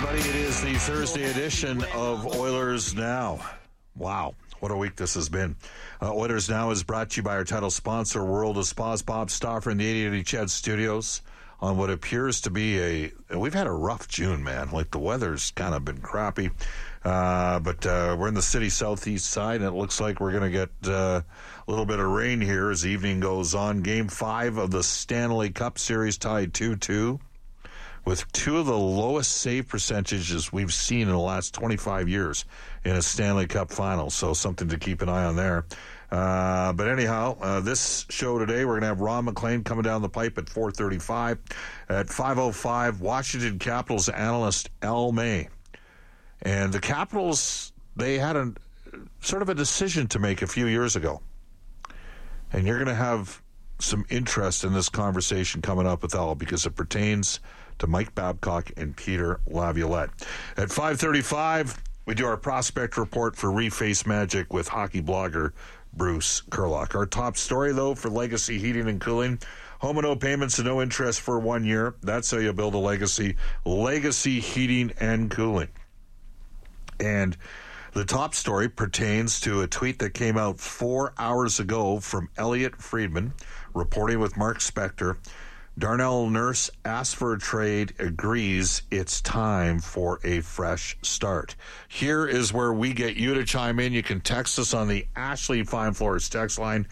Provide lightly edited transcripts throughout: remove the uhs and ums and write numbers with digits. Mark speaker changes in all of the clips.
Speaker 1: everybody. It is the Thursday edition of Oilers Now. Wow, what a week this has been. Oilers Now is brought to you by our title sponsor, World of Spas. Bob Stauffer in the 8080 Ched Studios on what appears to be we've had a rough June, man. Like, the weather's kind of been crappy. But we're in the city southeast side, and it looks like we're going to get a little bit of rain here as the evening goes on. Game 5 of the Stanley Cup Series tied 2-2. With two of the lowest save percentages we've seen in the last 25 years in a Stanley Cup final. So something to keep an eye on there. But anyhow, this show today, we're going to have Ron MacLean coming down the pipe at 4:35. At 5:05, Washington Capitals analyst Al May. And the Capitals, they had a sort of a decision to make a few years ago. And you're going to have some interest in this conversation coming up with Al because it pertains to Mike Babcock and Peter Laviolette. At 5:35, we do our prospect report for Reface Magic with hockey blogger Bruce Kurlock. Our top story, though, for Legacy Heating and Cooling: home and no payments and no interest for 1 year. That's how you build a legacy. Legacy Heating and Cooling. And the top story pertains to a tweet that came out 4 hours ago from Elliot Friedman, reporting with Mark Spector. Darnell Nurse asks for a trade, agrees it's time for a fresh start. Here is where we get you to chime in. You can text us on the Ashley Fine Floors text line,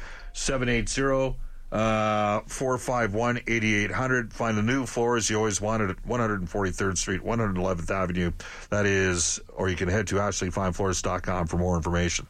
Speaker 1: 780-451-8800. Find the new floors you always wanted at 143rd Street, 111th Avenue. That is, or you can head to ashleyfinefloors.com for more information.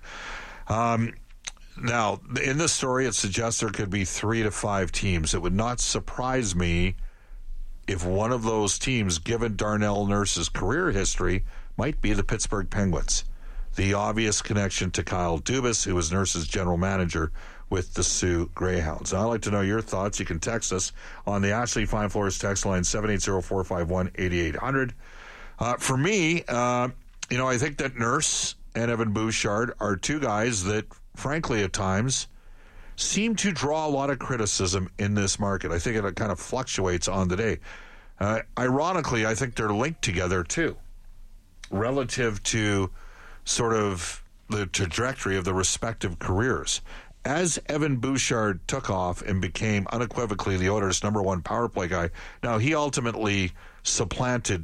Speaker 1: Now, in this story, it suggests there could be 3 to 5 teams. It would not surprise me if one of those teams, given Darnell Nurse's career history, might be the Pittsburgh Penguins. The obvious connection to Kyle Dubas, who was Nurse's general manager with the Sioux Greyhounds. Now, I'd like to know your thoughts. You can text us on the Ashley Fine Floors text line, 780-451-8800. For me, I think that Nurse and Evan Bouchard are two guys that, frankly, at times, seem to draw a lot of criticism in this market. I think it kind of fluctuates on the day. Ironically, I think they're linked together, too, relative to sort of the trajectory of the respective careers. As Evan Bouchard took off and became unequivocally the Oilers' number one power play guy, now he ultimately supplanted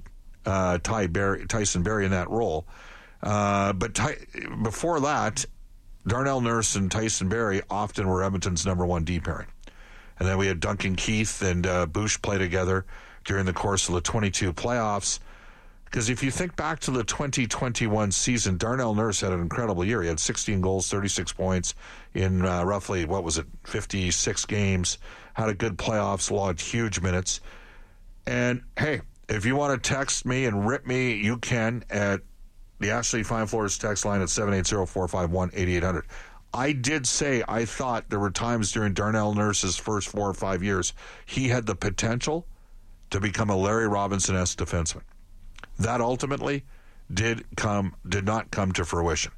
Speaker 1: Tyson Barrie in that role. But before that, Darnell Nurse and Tyson Barrie often were Edmonton's number one D pairing. And then we had Duncan Keith and Bouch play together during the course of the 22 playoffs. Because if you think back to the 2021 season, Darnell Nurse had an incredible year. He had 16 goals, 36 points in roughly, 56 games. Had a good playoffs, logged huge minutes. And, hey, if you want to text me and rip me, you can at the Ashley Fine Floors text line at 780-451-8800. I did say I thought there were times during Darnell Nurse's first 4 or 5 years he had the potential to become a Larry Robinson-esque defenseman. That ultimately did not come to fruition.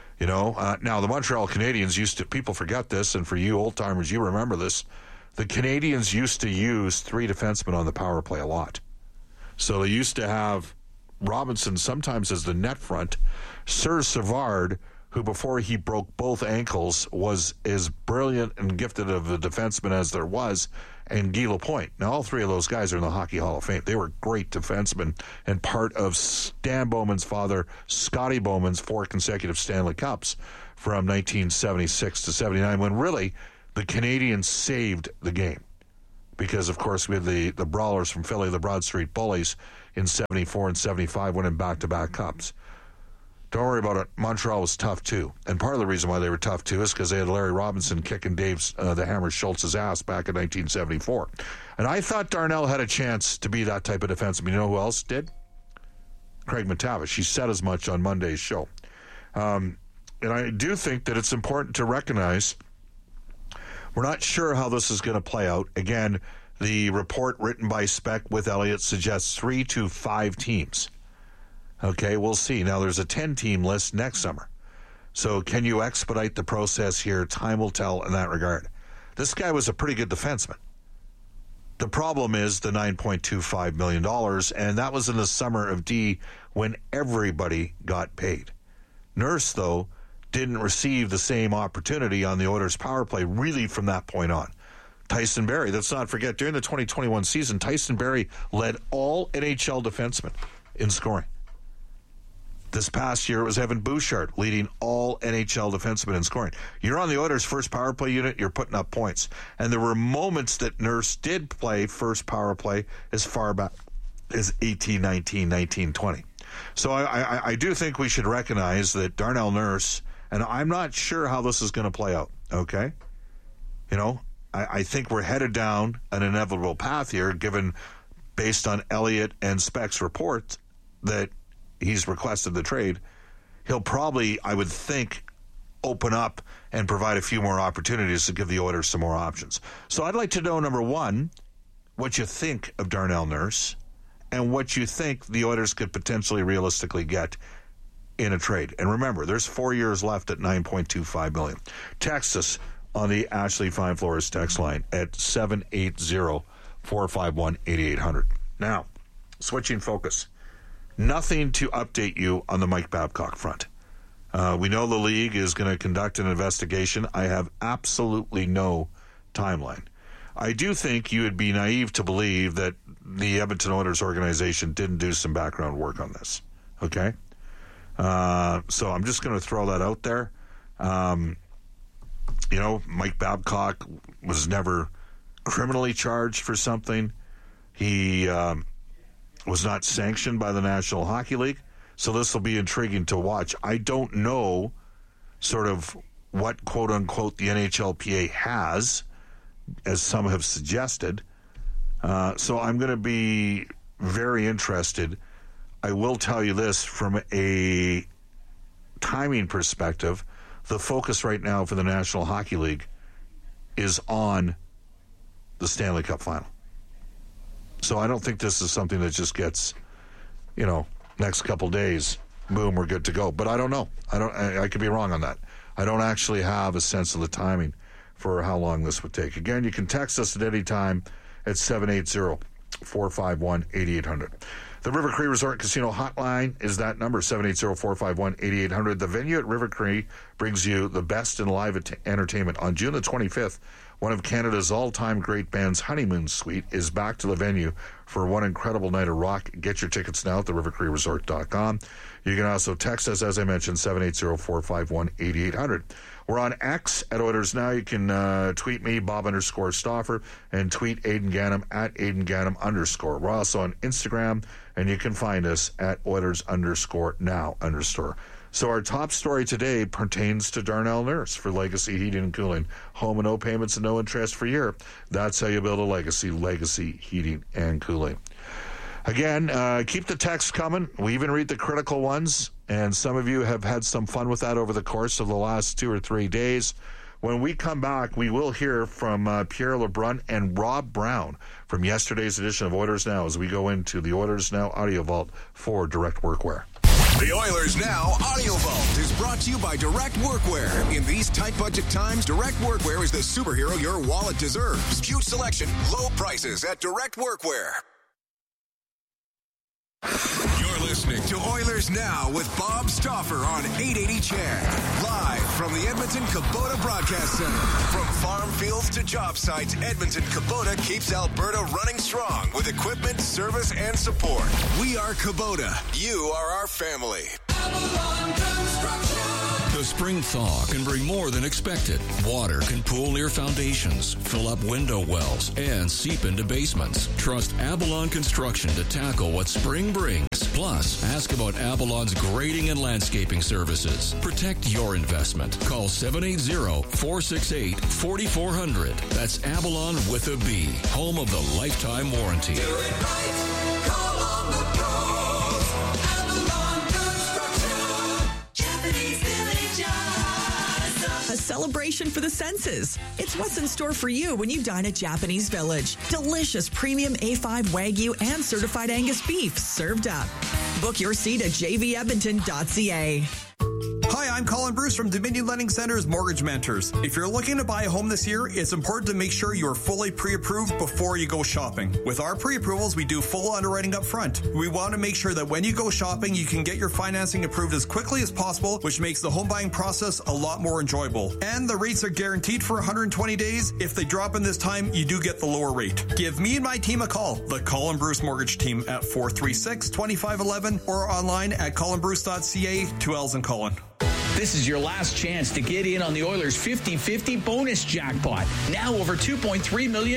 Speaker 1: Now the Montreal Canadiens people forget this, and for you old-timers, you remember this, the Canadiens used to use 3 defensemen on the power play a lot. So they used to have Robinson sometimes as the net front, Serge Savard, who before he broke both ankles was as brilliant and gifted of a defenseman as there was, and Guy Lapointe. Now, all 3 of those guys are in the Hockey Hall of Fame. They were great defensemen and part of Stan Bowman's father, Scotty Bowman's 4 consecutive Stanley Cups from 1976 to 79, when really the Canadiens saved the game. Because, of course, we had the Brawlers from Philly, the Broad Street Bullies, in 74 and 75, winning back-to-back cups. Don't worry about it. Montreal was tough, too. And part of the reason why they were tough, too, is because they had Larry Robinson kicking the Hammer Schultz's ass back in 1974. And I thought Darnell had a chance to be that type of defenseman. You know who else did? Craig McTavish. He said as much on Monday's show. And I do think that it's important to recognize we're not sure how this is going to play out. Again, the report written by Spec with Elliott suggests 3 to 5 teams. Okay, we'll see. Now, there's a 10-team list next summer. So can you expedite the process here? Time will tell in that regard. This guy was a pretty good defenseman. The problem is the $9.25 million, and that was in the summer of D when everybody got paid. Nurse, though, didn't receive the same opportunity on the Oilers' power play really from that point on. Tyson Barrie, let's not forget, during the 2021 season, Tyson Barrie led all NHL defensemen in scoring. This past year, it was Evan Bouchard leading all NHL defensemen in scoring. You're on the Oilers' first power play unit, you're putting up points. And there were moments that Nurse did play first power play as far back as 18-19, 19-20. So I do think we should recognize that Darnell Nurse, and I'm not sure how this is going to play out, okay? You know, I think we're headed down an inevitable path here, given, based on Elliott and Speck's report, that he's requested the trade. He'll probably, I would think, open up and provide a few more opportunities to give the Oilers some more options. So I'd like to know, number one, what you think of Darnell Nurse and what you think the Oilers could potentially realistically get in a trade. And remember, there's 4 years left at $9.25 million. Text us on the Ashley Fine Floors text line at 780-451-8800. Now, switching focus. Nothing to update you on the Mike Babcock front. We know the league is going to conduct an investigation. I have absolutely no timeline. I do think you would be naive to believe that the Edmonton Oilers organization didn't do some background work on this. Okay? So I'm just going to throw that out there. You know, Mike Babcock was never criminally charged for something. He was not sanctioned by the National Hockey League. So this will be intriguing to watch. I don't know sort of what, quote unquote, the NHLPA has, as some have suggested. So I'm going to be very interested. I will tell you this, from a timing perspective, the focus right now for the National Hockey League is on the Stanley Cup final. So I don't think this is something that just gets, you know, next couple days, boom, we're good to go. But I don't know. I could be wrong on that. I don't actually have a sense of the timing for how long this would take. Again, you can text us at any time at 780-451-8800. The River Cree Resort Casino hotline is that number, 780-451-8800. The venue at River Cree brings you the best in live entertainment. On June the 25th, one of Canada's all-time great bands, Honeymoon Suite, is back to the venue for one incredible night of rock. Get your tickets now at therivercreeresort.com. You can also text us, as I mentioned, 780-451-8800. We're on X at Oilers Now. You can tweet me, Bob_Stauffer, and tweet Aidan Gannam at Aidan Gannam _. We're also on Instagram, and you can find us at Oilers_Now_. So our top story today pertains to Darnell Nurse for Legacy Heating and Cooling. Home and no payments and no interest for a year. That's how you build a legacy. Legacy Heating and Cooling. Again, keep the texts coming. We even read the critical ones, and some of you have had some fun with that over the course of the last 2 or 3 days. When we come back, we will hear from Pierre LeBrun and Rob Brown from yesterday's edition of Oilers Now as we go into the Oilers Now Audio Vault for Direct Workwear.
Speaker 2: The Oilers Now Audio Vault is brought to you by Direct Workwear. In these tight budget times, Direct Workwear is the superhero your wallet deserves. Huge selection, low prices at Direct Workwear. You're listening to Oilers Now with Bob Stauffer on 880 CHED. Live from the Edmonton Kubota Broadcast Center. From farm fields to job sites, Edmonton Kubota keeps Alberta running strong with equipment, service, and support. We are Kubota. You are our family. Avalon Construction.
Speaker 3: The spring thaw can bring more than expected. Water can pool near foundations, fill up window wells, and seep into basements. Trust Avalon Construction to tackle what spring brings. Plus, ask about Avalon's grading and landscaping services. Protect your investment. Call 780-468-4400. That's Avalon with a B, home of the lifetime warranty.
Speaker 4: Do it right. Call on the pros. Avalon Construction. Japanese Village.
Speaker 5: A celebration for the senses. It's what's in store for you when you dine at Japanese Village. Delicious premium A5 Wagyu and certified Angus beef served up. Book your seat at jvedmonton.ca.
Speaker 6: Hi, I'm Colin Bruce from Dominion Lending Center's Mortgage Mentors. If you're looking to buy a home this year, it's important to make sure you are fully pre-approved before you go shopping. With our pre-approvals, we do full underwriting up front. We want to make sure that when you go shopping, you can get your financing approved as quickly as possible, which makes the home buying process a lot more enjoyable. And the rates are guaranteed for 120 days. If they drop in this time, you do get the lower rate. Give me and my team a call, the Colin Bruce Mortgage Team, at 436-2511 or online at colinbruce.ca. 2 L's in Colin.
Speaker 7: This is your last chance to get in on the Oilers' 50-50 bonus jackpot. Now over $2.3 million.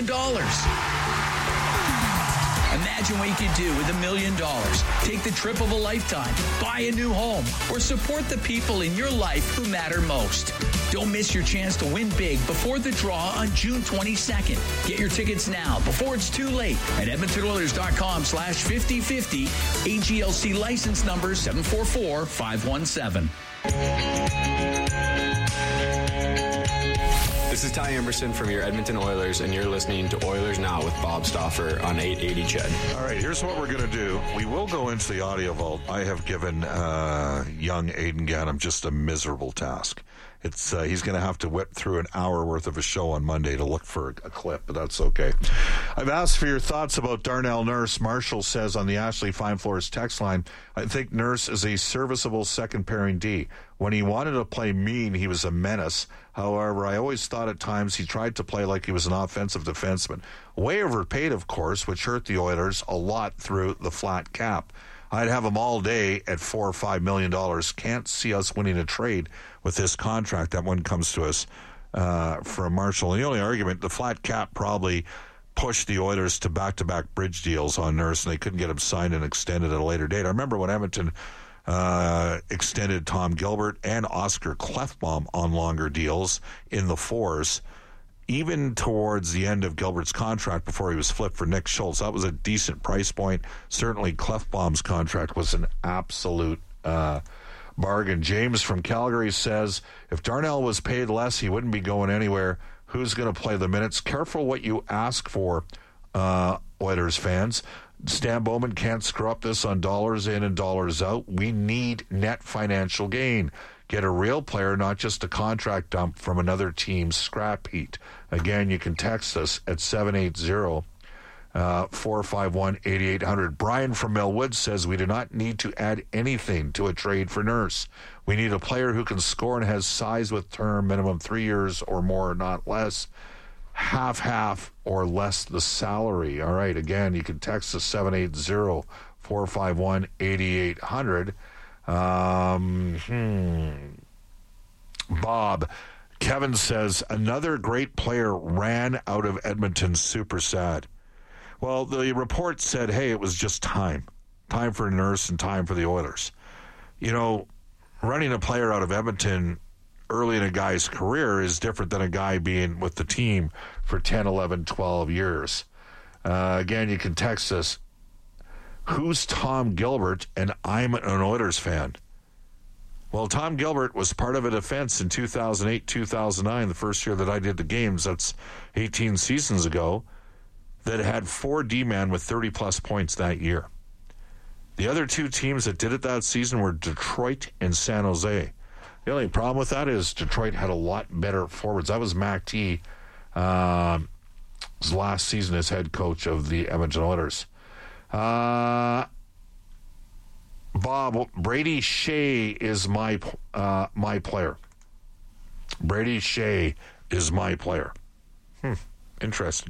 Speaker 7: Imagine what you could do with $1 million. Take the trip of a lifetime, buy a new home, or support the people in your life who matter most. Don't miss your chance to win big before the draw on June 22nd. Get your tickets now before it's too late at EdmontonOilers.com/5050. AGLC license number 744517.
Speaker 8: This is Ty Emerson from your Edmonton Oilers, and you're listening to Oilers Now with Bob Stauffer on 880 CHED.
Speaker 1: All right, here's what we're going to do. We will go into the audio vault. I have given young Aidan Gannam just a miserable task. It's he's going to have to whip through an hour worth of a show on Monday to look for a clip, but that's okay. I've asked for your thoughts about Darnell Nurse. Marshall says on the Ashley Fine Floors text line, I think Nurse is a serviceable second pairing D. When he wanted to play mean, he was a menace. However, I always thought at times he tried to play like he was an offensive defenseman. Way overpaid, of course, which hurt the Oilers a lot through the flat cap. I'd have him all day at $4 or $5 million. Can't see us winning a trade with this contract. That one comes to us from Marshall. And the only argument, the flat cap probably pushed the Oilers to back-to-back bridge deals on Nurse, and they couldn't get him signed and extended at a later date. I remember when Edmonton extended Tom Gilbert and Oscar Klefbom on longer deals in the fours, even towards the end of Gilbert's contract before he was flipped for Nick Schultz. That was a decent price point. Certainly Klefbom's contract was an absolute bargain. James from Calgary says, if Darnell was paid less, he wouldn't be going anywhere. Who's going to play the minutes? Careful what you ask for, Oilers fans. Stan Bowman can't screw up this on dollars in and dollars out. We need net financial gain. Get a real player, not just a contract dump from another team's scrap heap. Again, you can text us at 780-451-8800. Brian from Millwood says we do not need to add anything to a trade for Nurse. We need a player who can score and has size with term, minimum 3 years or more, not less. Half or less the salary. All right, again, you can text us 780-451-8800. Bob, Kevin says, another great player ran out of Edmonton. Super sad. Well, the report said, hey, it was just time for Nurse and time for the Oilers. You know, running a player out of Edmonton early in a guy's career is different than a guy being with the team for 10, 11, 12 years. Again, you can text us, who's Tom Gilbert? And I'm an Oilers fan. Well, Tom Gilbert was part of a defense in 2008, 2009, the first year that I did the games. That's 18 seasons ago, that had 4 D-men with 30-plus points that year. The other 2 teams that did it that season were Detroit and San Jose. The only problem with that is Detroit had a lot better forwards. That was Mac T, his last season as head coach of the Edmonton Oilers. Bob, Brady Shea is my player. Brady Shea is my player. Interesting.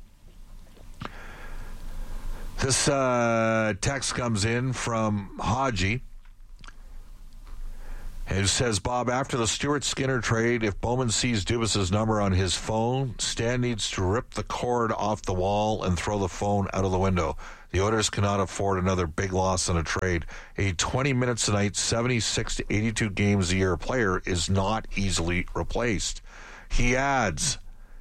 Speaker 1: This text comes in from Haji, who says, Bob, after the Stuart Skinner trade, if Bowman sees Dubas's number on his phone, Stan needs to rip the cord off the wall and throw the phone out of the window. The Oilers cannot afford another big loss in a trade. A 20 minutes a night, 76 to 82 games a year player is not easily replaced. He adds,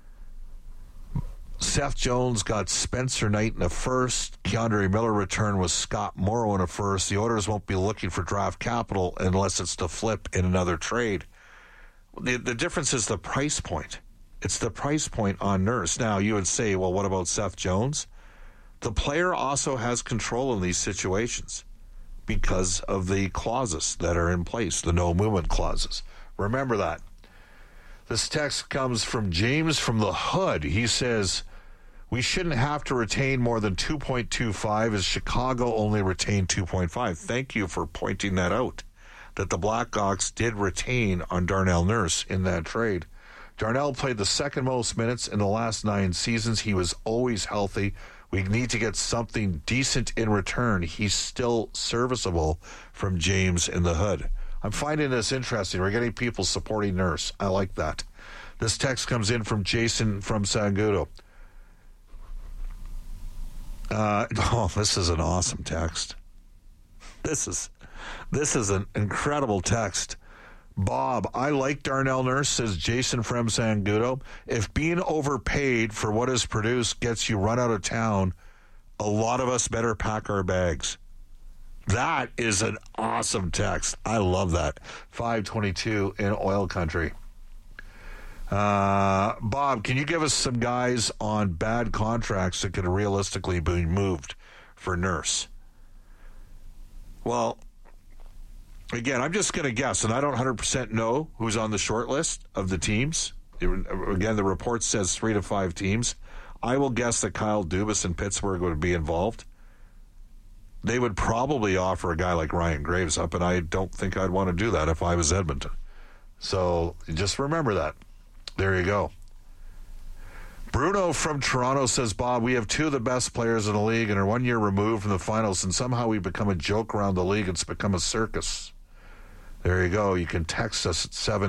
Speaker 1: Seth Jones got Spencer Knight in a first. Keandre Miller returned with Scott Morrow in a first. The Oilers won't be looking for draft capital unless it's to flip in another trade. The difference is the price point. It's the price point on Nurse. Now, you would say, well, what about Seth Jones? The player also has control in these situations. because of the clauses that are in place, the no movement clauses. Remember that. This text comes from James from the Hood. He says, we shouldn't have to retain more than 2.25 as Chicago only retained 2.5. Thank you for pointing that out, that the Blackhawks did retain on Darnell Nurse in that trade. Darnell played the second most minutes in the last 9 seasons. He was always healthy. We need to get something decent in return. He's still serviceable, from James in the Hood. I'm finding this interesting. We're getting people supporting Nurse. I like that. This text comes in from Jason from Sangudo. This is an awesome text. This is an incredible text. Bob, I like Darnell Nurse, says Jason from Sangudo. If being overpaid for what is produced gets you run out of town, a lot of us better pack our bags. That is an awesome text. I love that. 522 in oil country. Bob, can you give us some guys on bad contracts that could realistically be moved for Nurse? Well, again, I'm just going to guess, and I don't 100% know who's on the short list of the teams. Again, the report says 3 to 5 teams. I will guess that Kyle Dubas in Pittsburgh would be involved. They would probably offer a guy like Ryan Graves up, and I don't think I'd want to do that if I was Edmonton. So just remember that. There you go. Bruno from Toronto says, Bob, we have 2 of the best players in the league and are 1 year removed from the finals, and somehow we become a joke around the league. It's become a circus. There you go. You can text us at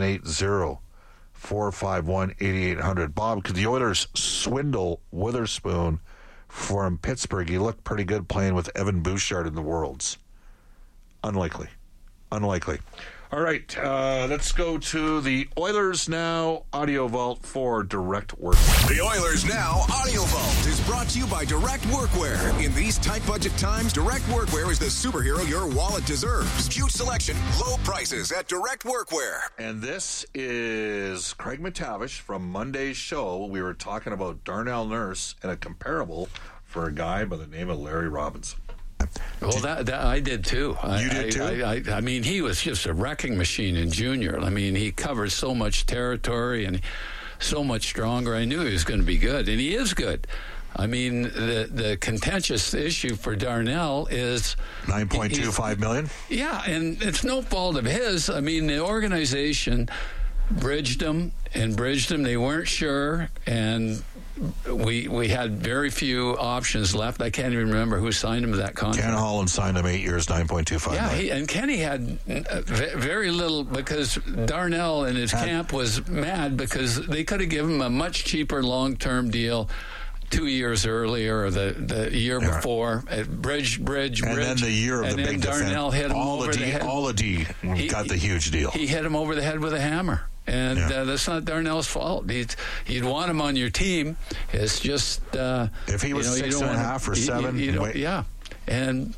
Speaker 1: 780-451-8800. Bob, could the Oilers swindle Witherspoon from Pittsburgh? He looked pretty good playing with Evan Bouchard in the Worlds. Unlikely. All right, let's go to the Oilers Now Audio Vault for Direct Workwear.
Speaker 2: The Oilers Now Audio Vault is brought to you by Direct Workwear. In these tight budget times, Direct Workwear is the superhero your wallet deserves. Huge selection, low prices at Direct Workwear.
Speaker 1: And this is Craig McTavish from Monday's show. We were talking about Darnell Nurse and a comparable for a guy by the name of Larry Robinson.
Speaker 9: Well, that I did too.
Speaker 1: You did too?
Speaker 9: I mean, he was just a wrecking machine in junior. I mean, he covered so much territory and so much stronger. I knew he was going to be good, and he is good. I mean, the contentious issue for Darnell is
Speaker 1: $9.25 million.
Speaker 9: Yeah, and it's no fault of his. I mean, the organization bridged him. They weren't sure, and we had very few options left. I can't even remember who signed him to that contract.
Speaker 1: Ken Holland signed him 8 years, $9.25 million.
Speaker 9: And Kenny had very little, because Darnell and his camp was mad because they could have given him a much cheaper long-term deal 2 years earlier or the year before. Bridge. And
Speaker 1: then the year of the big defense.
Speaker 9: Darnell hit him over the head.
Speaker 1: Got the huge deal.
Speaker 9: He hit him over the head with a hammer. And that's not Darnell's fault. You'd want him on your team. It's just
Speaker 1: if he was 6.5 or 7.
Speaker 9: And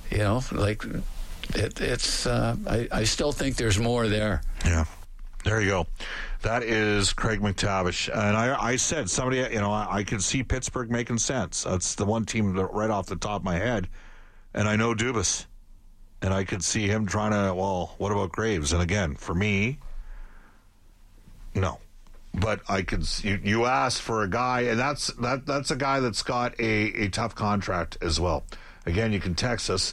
Speaker 9: it's. I still think there's more there.
Speaker 1: Yeah, there you go. That is Craig McTavish, and I said somebody. I could see Pittsburgh making sense. That's the one team that right off the top of my head, and I know Dubas, and I could see him trying to. Well, what about Graves? And again, for me. No, but I could. You asked for a guy, and that's a guy that's got a tough contract as well. Again, you can text us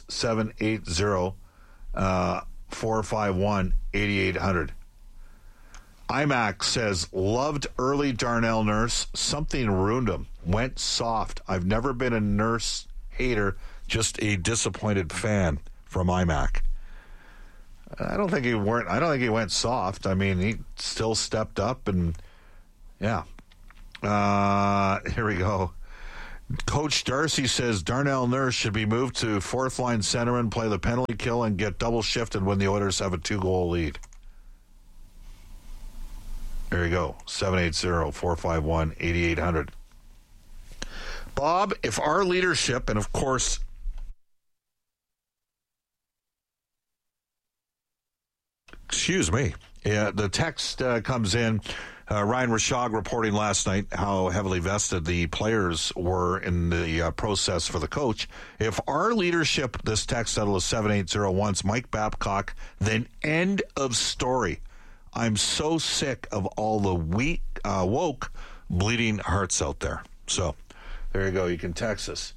Speaker 1: 780-451-8800. IMAC says loved early Darnell Nurse. Something ruined him. Went soft. I've never been a Nurse hater, just a disappointed fan from IMAC. I don't think he went soft. I mean, he still stepped up, and yeah. Here we go. Coach Darcy says Darnell Nurse should be moved to fourth line centerman, play the penalty kill, and get double shifted when the Oilers have a 2-goal lead. There you go. 780-451-8800. Bob, if our leadership, and of course. Excuse me. Yeah, the text comes in. Ryan Rashog reporting last night how heavily vested the players were in the process for the coach. If our leadership, this text settle is 780, wants Mike Babcock, then end of story. I'm so sick of all the woke bleeding hearts out there. So there you go. You can text us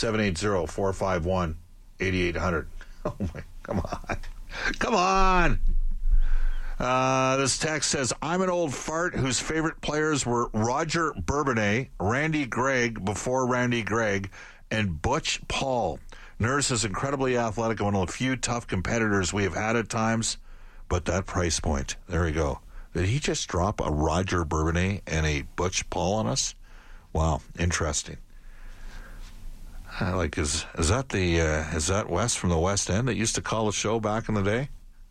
Speaker 1: 780-451-8800. Oh my, come on. Come on. This text says, I'm an old fart whose favorite players were Roger Bourbonnais, Randy Gregg before Randy Gregg, and Butch Paul. Nurse is incredibly athletic and one of the few tough competitors we have had at times, but that price point, there we go. Did he just drop a Roger Bourbonnais and a Butch Paul on us? Wow, interesting. Like, is that Wes from the West End that used to call the show back in the day?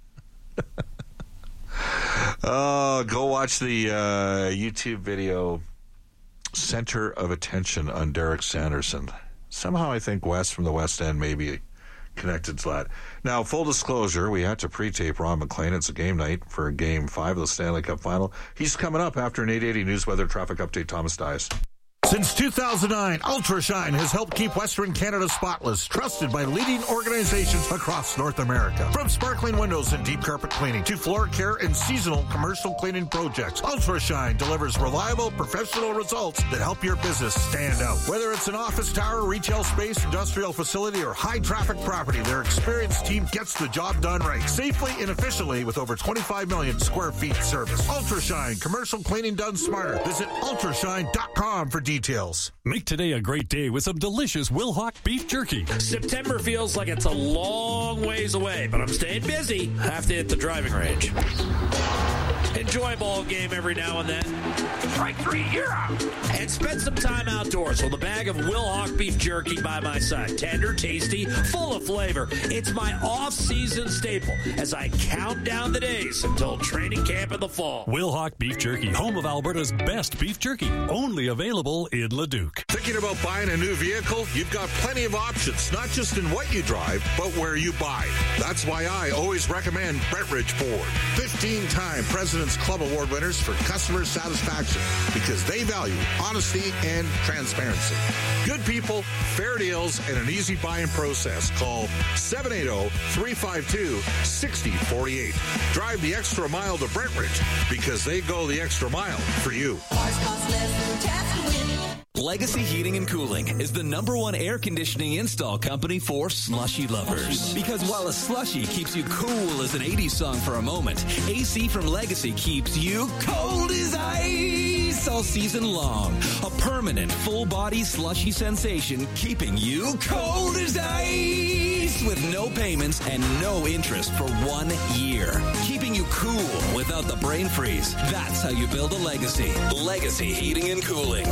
Speaker 1: Go watch the YouTube video, Center of Attention on Derek Sanderson. Somehow I think Wes from the West End may be connected to that. Now, full disclosure, we had to pre-tape Ron McLean. It's a game night for Game 5 of the Stanley Cup Final. He's coming up after an 880 News Weather Traffic Update. Thomas Dias. Since 2009, UltraShine has helped keep Western Canada spotless, trusted by leading organizations across North America. From sparkling windows and deep carpet cleaning to floor care and seasonal commercial cleaning projects, UltraShine delivers reliable, professional results that help your business stand out. Whether it's an office tower, retail space, industrial facility, or high-traffic property, their experienced team gets the job done right, safely and efficiently with over 25 million square feet service. UltraShine, commercial cleaning done smarter. Visit ultrashine.com for details.
Speaker 10: Make today a great day with some delicious Wilhauk beef jerky.
Speaker 11: September feels like it's a long ways away, but I'm staying busy. Have to hit the driving range. Enjoy a ball game every now and then. Strike three, you're out. And spend some time outdoors with a bag of Wilhauk beef jerky by my side. Tender, tasty, full of flavor. It's my off-season staple as I count down the days until training camp in the fall.
Speaker 10: Wilhauk beef jerky, home of Alberta's best beef jerky. Only available in Leduc.
Speaker 1: Thinking about buying a new vehicle? You've got plenty of options, not just in what you drive, but where you buy. That's why I always recommend Brentridge Ford. 15-time President's Club Award winners for customer satisfaction because they value honesty and transparency. Good people, fair deals, and an easy buying process. Call 780-352-6048. Drive the extra mile to Brentridge because they go the extra mile for you.
Speaker 12: Legacy Heating and Cooling is the #1 air conditioning install company for slushy lovers. Because while a slushy keeps you cool as an 80s song for a moment, AC from Legacy keeps you cold as ice all season long. A permanent full-body slushy sensation keeping you cold as ice with no payments and no interest for 1 year. Keeping you cool without the brain freeze. That's how you build a legacy. Legacy Heating and Cooling.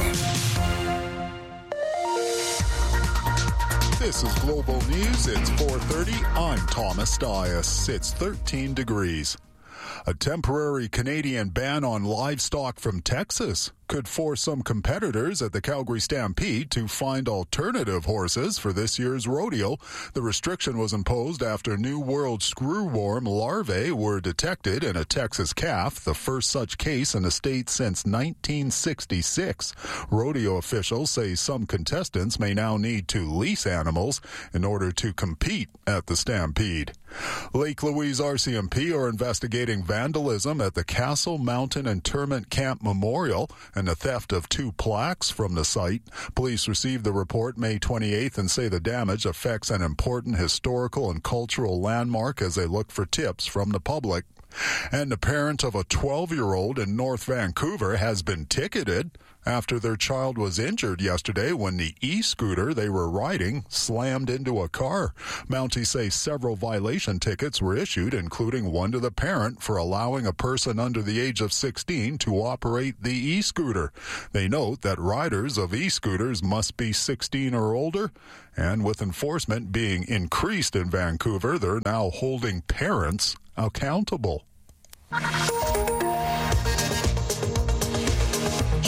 Speaker 13: This is Global News. It's 4:30. I'm Thomas Dias. It's 13 degrees. A temporary Canadian ban on livestock from Texas could force some competitors at the Calgary Stampede to find alternative horses for this year's rodeo. The restriction was imposed after New World screwworm larvae were detected in a Texas calf, the first such case in the state since 1966. Rodeo officials say some contestants may now need to lease animals in order to compete at the Stampede. Lake Louise RCMP are investigating vandalism at the Castle Mountain Internment Camp Memorial and the theft of 2 plaques from the site. Police received the report May 28th and say the damage affects an important historical and cultural landmark as they look for tips from the public. And the parent of a 12-year-old in North Vancouver has been ticketed after their child was injured yesterday when the e-scooter they were riding slammed into a car. Mounties say several violation tickets were issued, including one to the parent for allowing a person under the age of 16 to operate the e-scooter. They note that riders of e-scooters must be 16 or older, and with enforcement being increased in Vancouver, they're now holding parents accountable.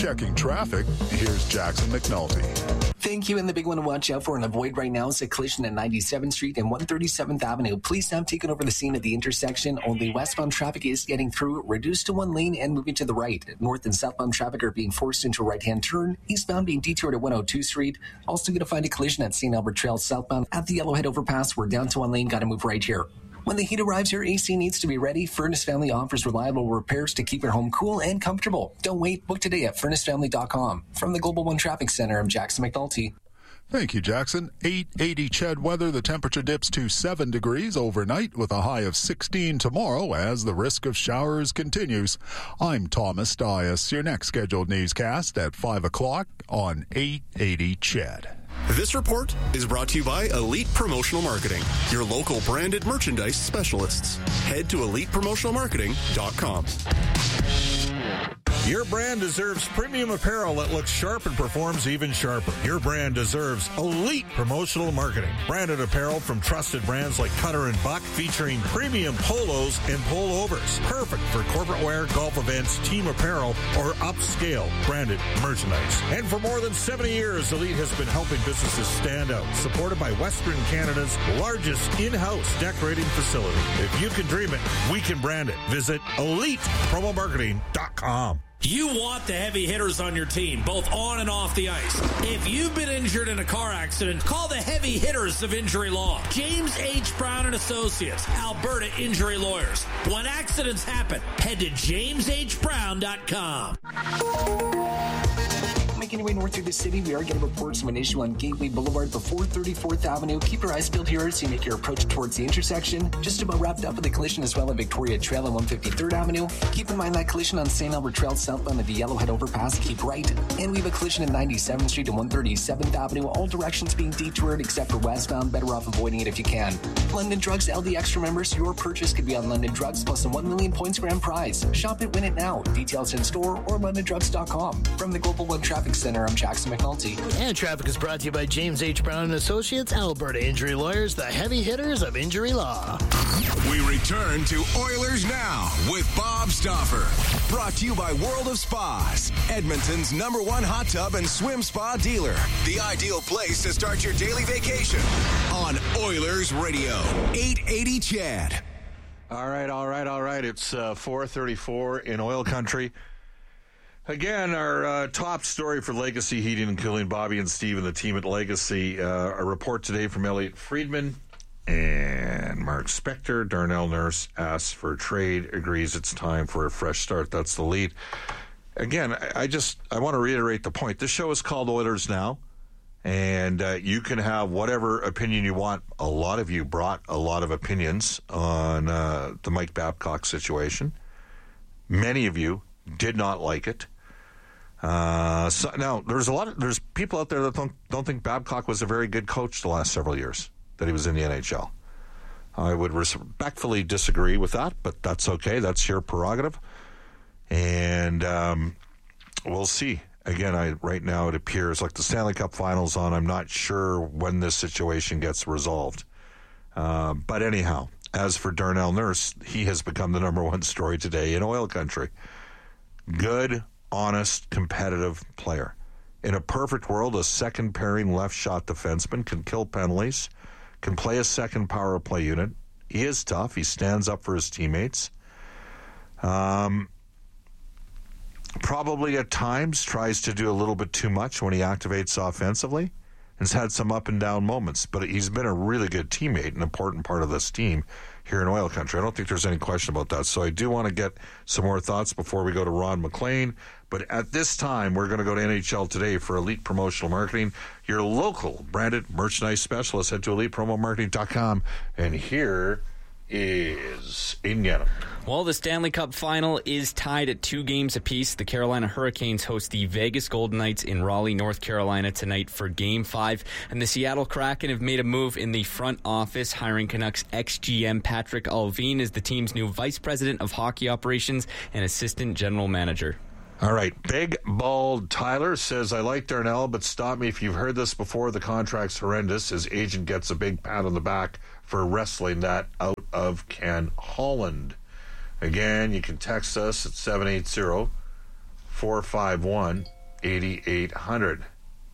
Speaker 13: Checking traffic, here's Jackson McNulty.
Speaker 14: Thank you. And the big one to watch out for and avoid right now is a collision at 97th Street and 137th Avenue. Police have taken over the scene at the intersection. Only westbound traffic is getting through, reduced to one lane and moving to the right. North and southbound traffic are being forced into a right-hand turn. Eastbound being detoured at 102 Street. Also going to find a collision at St. Albert Trail southbound at the Yellowhead overpass. We're down to one lane. Got to move right here. When the heat arrives, your AC needs to be ready. Furnace Family offers reliable repairs to keep your home cool and comfortable. Don't wait. Book today at furnacefamily.com. From the Global One Traffic Center, I'm Jackson McNulty.
Speaker 13: Thank you, Jackson. 880 Ched weather. The temperature dips to 7 degrees overnight with a high of 16 tomorrow as the risk of showers continues. I'm Thomas Dias. Your next scheduled newscast at 5 o'clock on 880 Ched.
Speaker 15: This report is brought to you by Elite Promotional Marketing, your local branded merchandise specialists. Head to elitepromotionalmarketing.com.
Speaker 1: Your brand deserves premium apparel that looks sharp and performs even sharper. Your brand deserves elite promotional marketing. Branded apparel from trusted brands like Cutter and Buck, featuring premium polos and pullovers. Perfect for corporate wear, golf events, team apparel, or upscale branded merchandise. And for more than 70 years, Elite has been helping businesses stand out. Supported by Western Canada's largest in-house decorating facility. If you can dream it, we can brand it. Visit elitepromomarketing.com.
Speaker 11: You want the heavy hitters on your team, both on and off the ice. If you've been injured in a car accident, call the heavy hitters of injury law. James H. Brown and Associates, Alberta Injury Lawyers. When accidents happen, head to jameshbrown.com.
Speaker 14: Making your way north through the city, we are getting reports of an issue on Gateway Boulevard before 34th Avenue. Keep your eyes peeled here as you make your approach towards the intersection. Just about wrapped up with the collision as well at Victoria Trail and 153rd Avenue. Keep in mind that collision on St. Albert Trail southbound at the Yellowhead overpass. Keep right. And we have a collision at 97th Street and 137th Avenue. All directions being detoured except for westbound. Better off avoiding it if you can. London Drugs LD Extra members, your purchase could be on London Drugs plus a 1 million points grand prize. Shop it, win it now. Details in store or londondrugs.com. From the Global One Traffic Center, I'm Jackson McNulty.
Speaker 16: And traffic is brought to you by James H. Brown and Associates, Alberta Injury Lawyers, the heavy hitters of injury law.
Speaker 2: We return to Oilers Now with Bob Stauffer. Brought to you by World of Spas, Edmonton's #1 hot tub and swim spa dealer. The ideal place to start your daily vacation on Oilers Radio, 880 Chad.
Speaker 1: All right. It's 4:34 in oil country. Again, our top story for Legacy Heating and Cooling, Bobby and Steve and the team at Legacy. A report today from Elliot Friedman and Mark Spector. Darnell Nurse asks for a trade, agrees it's time for a fresh start. That's the lead. Again, I want to reiterate the point. This show is called Oilers Now, and you can have whatever opinion you want. A lot of you brought a lot of opinions on the Mike Babcock situation. Many of you did not like it. So now there's people out there that don't think Babcock was a very good coach the last several years that he was in the NHL. I would respectfully disagree with that, but that's okay. That's your prerogative, and we'll see. Again, right now it appears like the Stanley Cup Finals on. I'm not sure when this situation gets resolved, but anyhow, as for Darnell Nurse, he has become the #1 story today in oil country. Good, honest, competitive player. In a perfect world, a second pairing left shot defenseman can kill penalties, can play a second power play unit. He is tough. He stands up for his teammates. Probably at times tries to do a little bit too much when he activates offensively. Has had some up and down moments, but he's been a really good teammate, an important part of this team here in oil country. I don't think there's any question about that. So I do want to get some more thoughts before we go to Ron McLean. But at this time, we're going to go to NHL Today for Elite Promotional Marketing, your local branded merchandise specialist. Head to elitepromomarketing.com. And here is Aiden Gannon.
Speaker 17: Well, the Stanley Cup Final is tied at 2 games apiece. The Carolina Hurricanes host the Vegas Golden Knights in Raleigh, North Carolina tonight for Game 5. And the Seattle Kraken have made a move in the front office, hiring Canucks ex-GM Patrick Allvin as the team's new Vice President of Hockey Operations and Assistant General Manager.
Speaker 1: All right. Big, bald Tyler says, I like Darnell, but stop me if you've heard this before. The contract's horrendous. His agent gets a big pat on the back for wrestling that out of Ken Holland. Again, you can text us at 451-8800.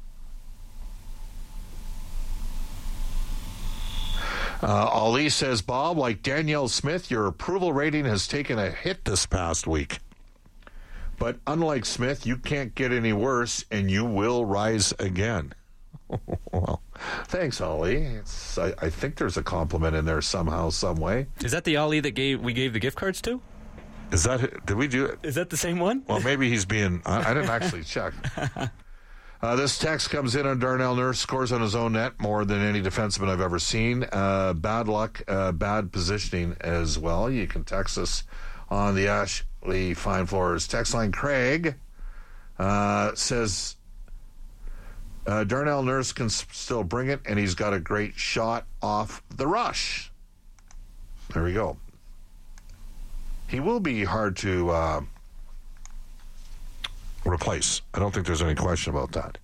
Speaker 1: Ali says, Bob, like Danielle Smith, your approval rating has taken a hit this past week. But unlike Smith, you can't get any worse, and you will rise again. Well, thanks, Ali. I think there's a compliment in there somehow, some way.
Speaker 17: Is that the Ali that we gave the gift cards to?
Speaker 1: Is that, did we do it?
Speaker 17: Is that the same one?
Speaker 1: Well, maybe he's being, I didn't actually check. This text comes in on Darnell Nurse, scores on his own net more than any defenseman I've ever seen. Bad luck, bad positioning as well. You can text us on the Ashley Fine Floors text line. Craig says, Darnell Nurse can still bring it, and he's got a great shot off the rush. There we go. He will be hard to replace. I don't think there's any question about that.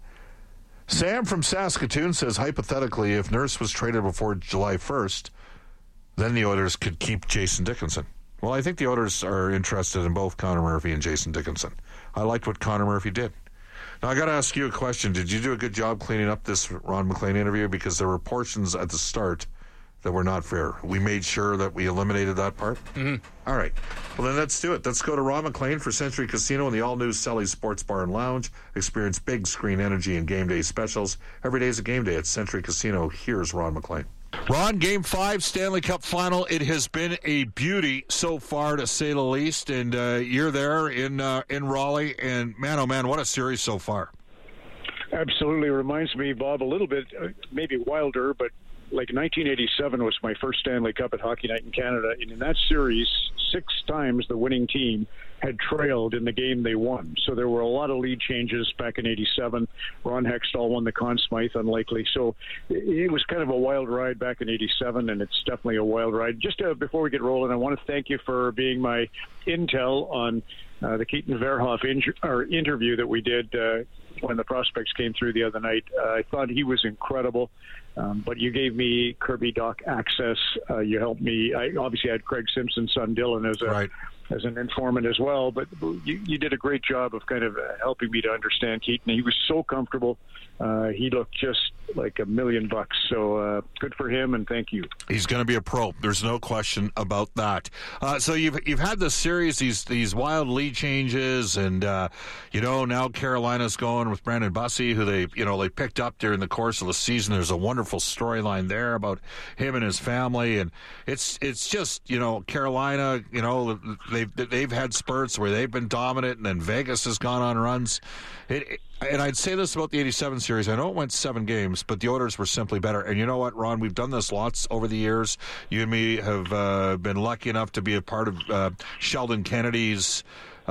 Speaker 1: Sam from Saskatoon says, hypothetically, if Nurse was traded before July 1st, then the Oilers could keep Jason Dickinson. Well, I think the Oilers are interested in both Connor Murphy and Jason Dickinson. I liked what Connor Murphy did. Now, I got to ask you a question. Did you do a good job cleaning up this Ron McLean interview? Because there were portions at the start that were not fair. We made sure that we eliminated that part.
Speaker 17: Mm-hmm.
Speaker 1: All right. Well, then let's do it. Let's go to Ron McLean for Century Casino and the all-new Selly's Sports Bar and Lounge. Experience big screen energy and game day specials. Every day is a game day at Century Casino. Here's Ron McLean. Ron, Game 5, Stanley Cup Final. It has been a beauty so far, to say the least. And you're there in Raleigh. And, man, oh, man, what a series so far.
Speaker 18: Absolutely. Reminds me, Bob, a little bit, maybe wilder, but like 1987 was my first Stanley Cup at Hockey Night in Canada. And in that series, 6 times the winning team had trailed in the game they won. So there were a lot of lead changes back in 87. Ron Hextall won the Conn Smythe, unlikely. So it was kind of a wild ride back in 87, and it's definitely a wild ride. Just before we get rolling, I want to thank you for being my intel on the Keaton Verhoff interview that we did when the prospects came through the other night. I thought he was incredible. But you gave me Kirby Doc access. You helped me. I obviously had Craig Simpson's son Dylan as an informant as well. But you did a great job of kind of helping me to understand Keaton. He was so comfortable. He looked just like $1 million. So good for him, and thank you.
Speaker 1: He's going to be a pro. There's no question about that. So you've had this series, these wild lead changes, and now Carolina's going with Brandon Bussey, who they picked up during the course of the season. There's a wonderful storyline there about him and his family, and it's just Carolina. They've had spurts where they've been dominant, and then Vegas has gone on runs. And I'd say this about the 87 series. I know it went 7 games, but the Oilers were simply better. And you know what, Ron? We've done this lots over the years. You and me have been lucky enough to be a part of Sheldon Kennedy's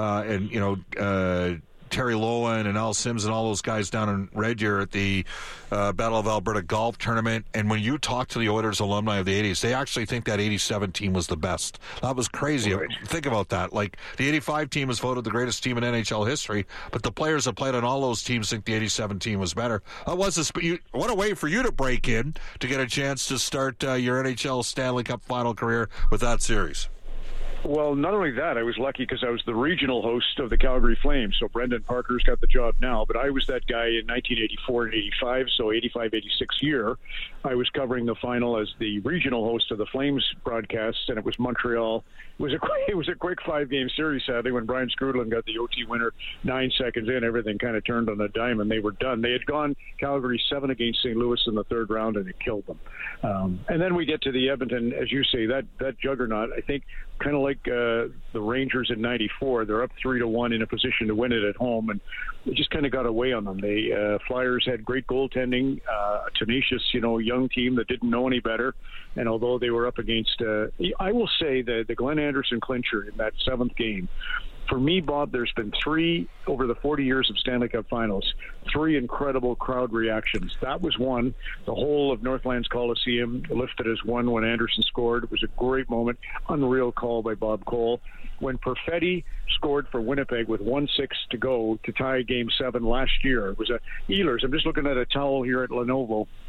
Speaker 1: Terry Lowen and Al Sims and all those guys down in Red Deer at the Battle of Alberta Golf Tournament. And when you talk to the Oilers alumni of the 80s, they actually think that 87 team was the best. That was crazy. Right. Think about that. Like, the 85 team is voted the greatest team in NHL history, but the players that played on all those teams think the 87 team was better. What a way for you to break in to get a chance to start your NHL Stanley Cup final career with that series.
Speaker 18: Well, not only that, I was lucky because I was the regional host of the Calgary Flames. So Brendan Parker's got the job now, but I was that guy in 1984 and 85. So 85, 86 year, I was covering the final as the regional host of the Flames broadcast, and it was Montreal. It was a quick 5-game series, sadly, when Brian Skrudland got the OT winner 9 seconds in. Everything kind of turned on a dime, and they were done. They had gone Calgary 7 against St. Louis in the 3rd round, and it killed them. And then we get to the Edmonton, as you say, that juggernaut. I think kind of like the Rangers in '94, they're up 3-1 in a position to win it at home, and it just kind of got away on them. They Flyers had great goaltending, a tenacious, young team that didn't know any better. And although they were up against, I will say the Glenn Anderson clincher in that 7th game. For me, Bob, there's been 3 over the 40 years of Stanley Cup Finals, 3 incredible crowd reactions. That was one. The whole of Northlands Coliseum lifted as one when Anderson scored. It was a great moment. Unreal call by Bob Cole. When Perfetti scored for Winnipeg with 1:06 to go to tie Game 7 last year, it was a Ehlers. I'm just looking at a towel here at Lenovo.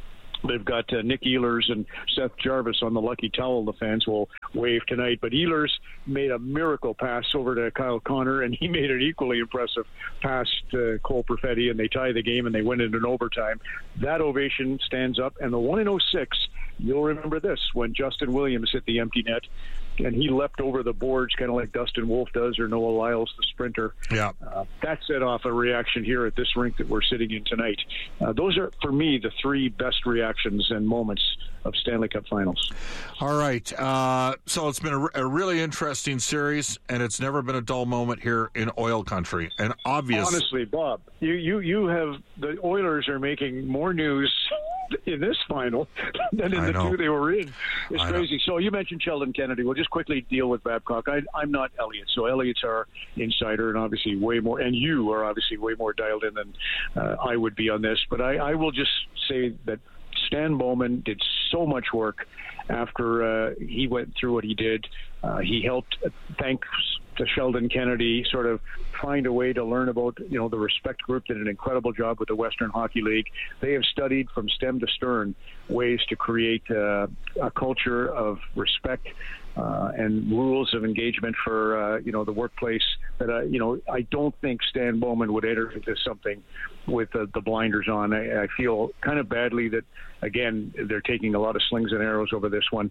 Speaker 18: They've got Nick Ehlers and Seth Jarvis on the lucky towel the fans will wave tonight. But Ehlers made a miracle pass over to Kyle Connor, and he made an equally impressive pass to Cole Perfetti, and they tie the game and they win it in overtime. That ovation stands up. And the 1-06, you'll remember this, when Justin Williams hit the empty net, and he leapt over the boards kind of like Dustin Wolf does, or Noah Lyles, the sprinter.
Speaker 1: Yeah.
Speaker 18: That set off a reaction here at this rink that we're sitting in tonight. Those are, for me, the three best reactions and moments of Stanley Cup Finals.
Speaker 1: All right. So it's been a really interesting series, and it's never been a dull moment here in oil country. And
Speaker 18: Honestly, Bob, you have, the Oilers are making more news in this final than in the two they were in. It's crazy. So you mentioned Sheldon Kennedy. We'll just quickly deal with Babcock. I'm not Elliot, so Elliot's our insider, and obviously way more, and you are obviously way more dialed in than I would be on this. But I will just say that Stan Bowman did so much work after he went through what he did. He helped, thanks to Sheldon Kennedy, sort of find a way to learn about, the Respect Group did an incredible job with the Western Hockey League. They have studied from stem to stern ways to create a culture of respect and rules of engagement for, the workplace that, I don't think Stan Bowman would enter into something with the blinders on. I feel kind of badly that, again, they're taking a lot of slings and arrows over this one.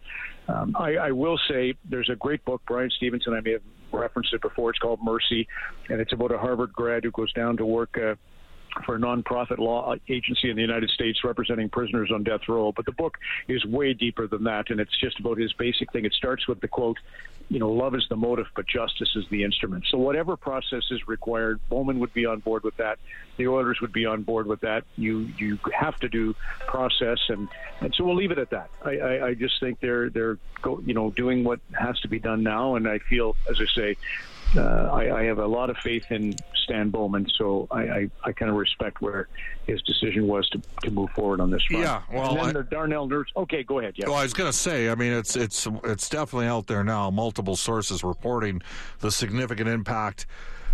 Speaker 18: I will say there's a great book, Brian Stevenson, I may have referenced it before. It's called Mercy, and it's about a Harvard grad who goes down to work for a nonprofit law agency in the United States representing prisoners on death row. But the book is way deeper than that, and it's just about his basic thing. It starts with the quote, love is the motive, but justice is the instrument. So whatever process is required, Bowman would be on board with that. The Oilers would be on board with that. You have to do process, and so we'll leave it at that. I just think they're doing what has to be done now, and I feel, as I say, I have a lot of faith in Stan Bowman, so I kind of respect where his decision was to move forward on this front.
Speaker 1: Yeah, well,
Speaker 18: and then the Darnell Nurse. Okay, go ahead. Yeah.
Speaker 1: Well, I was going to say, I mean, it's definitely out there now. Multiple sources reporting the significant impact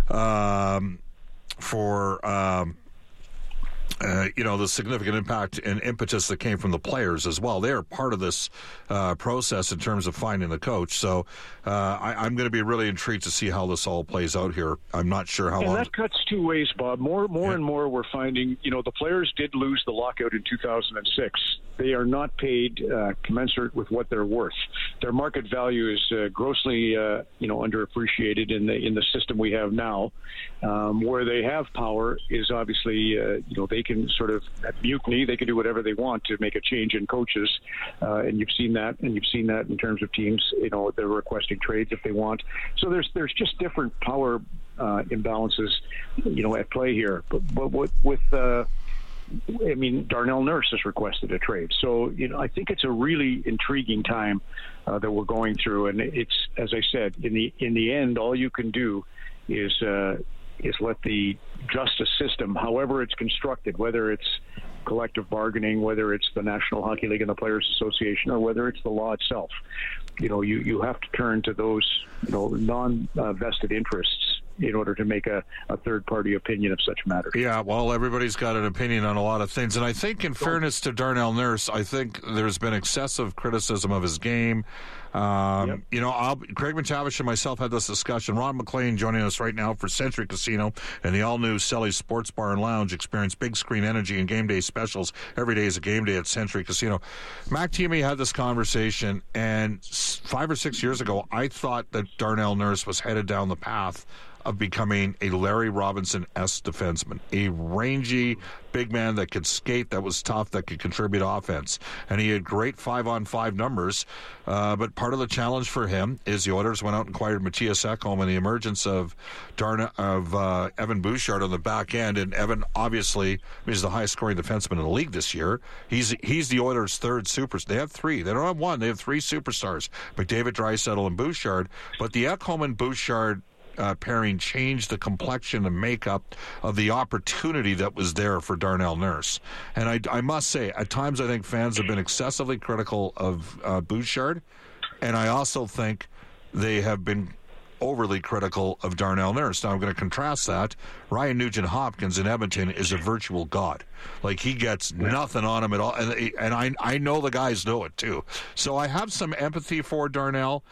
Speaker 1: the significant impact and impetus that came from the players as well. They are part of this process in terms of finding the coach. So I'm going to be really intrigued to see how this all plays out here. I'm not sure how long.
Speaker 18: And that cuts two ways, Bob. More and more we're finding, the players did lose the lockout in 2006. They are not paid commensurate with what they're worth. Their market value is grossly, underappreciated in the system we have now. Where they have power is obviously, they can sort of mutiny. They can do whatever they want to make a change in coaches, and you've seen that. And you've seen that in terms of teams. They're requesting trades if they want. So there's just different power imbalances, at play here. But with Darnell Nurse has requested a trade. So, I think it's a really intriguing time that we're going through. And it's, as I said, in the end, all you can do is let the justice system, however it's constructed, whether it's collective bargaining, whether it's the National Hockey League and the Players Association, or whether it's the law itself, you have to turn to those, non-vested interests in order to make a third-party opinion of such matters.
Speaker 1: Yeah, well, everybody's got an opinion on a lot of things. And I think, in fairness to Darnell Nurse, I think there's been excessive criticism of his game. Craig McTavish and myself had this discussion. Ron McLean joining us right now for Century Casino and the all-new Selly's Sports Bar and Lounge. Experience big screen energy and game day specials. Every day is a game day at Century Casino. Mac Tierney had this conversation, and 5 or 6 years ago, I thought that Darnell Nurse was headed down the path of becoming a Larry Robinson-esque defenseman, a rangy big man that could skate, that was tough, that could contribute offense. And he had great 5-on-5 numbers, but part of the challenge for him is the Oilers went out and acquired Matthias Ekholm, and the emergence of Evan Bouchard on the back end. And Evan, obviously, is the highest scoring defenseman in the league this year. He's the Oilers' third superstar. They have three. They don't have one. They have three superstars, McDavid, Draisaitl, and Bouchard. But the Ekholm and Bouchard pairing changed the complexion and makeup of the opportunity that was there for Darnell Nurse. And I must say, at times I think fans have been excessively critical of Bouchard, and I also think they have been overly critical of Darnell Nurse. Now I'm going to contrast that. Ryan Nugent-Hopkins in Edmonton is a virtual god. Like, he gets nothing on him at all, and I know the guys know it too. So I have some empathy for Darnell,